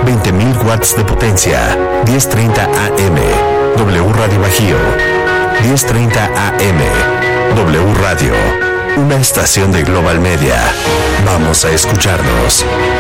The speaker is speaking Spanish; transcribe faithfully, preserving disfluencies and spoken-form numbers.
veinte mil watts de potencia. diez treinta A M. W Radio Bajío. diez treinta A M. W Radio. Una estación de Global Media. Vamos a escucharnos.